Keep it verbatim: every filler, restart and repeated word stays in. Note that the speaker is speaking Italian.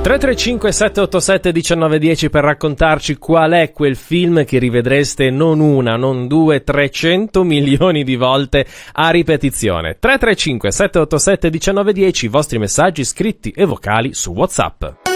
tre tre cinque sette otto sette uno nove uno zero per raccontarci qual è quel film che rivedreste non una, non due, trecento milioni di volte a ripetizione. tre tre cinque sette otto sette uno nove uno zero, i vostri messaggi scritti e vocali su WhatsApp.